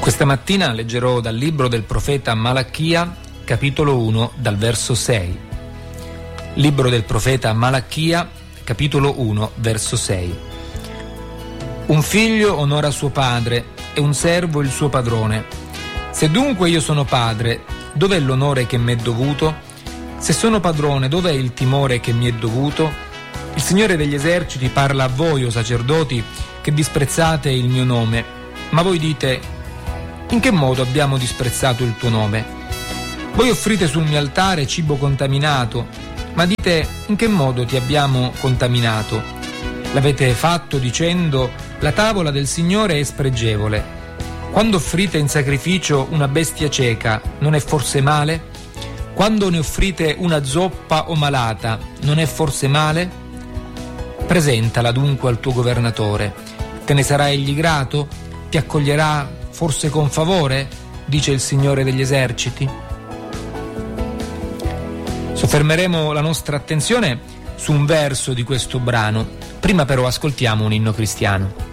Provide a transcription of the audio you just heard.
Questa mattina leggerò dal libro del profeta Malachia, capitolo 1, dal verso 6. Libro del profeta Malachia, capitolo 1, verso 6. Un figlio onora suo padre e un servo il suo padrone. Se dunque io sono padre, dov'è l'onore che mi è dovuto? Se sono padrone, dov'è il timore che mi è dovuto? Il Signore degli eserciti parla a voi, o sacerdoti, che disprezzate il mio nome. Ma voi dite: in che modo abbiamo disprezzato il tuo nome? Voi offrite sul mio altare cibo contaminato, ma dite: in che modo ti abbiamo contaminato? L'avete fatto dicendo: la tavola del Signore è spregevole. Quando offrite in sacrificio una bestia cieca, non è forse male? Quando ne offrite una zoppa o malata, non è forse male? Presentala dunque al tuo governatore. Te ne sarà egli grato? Ti accoglierà forse con favore? Dice il Signore degli eserciti. Soffermeremo la nostra attenzione su un verso di questo brano. Prima però ascoltiamo un inno cristiano.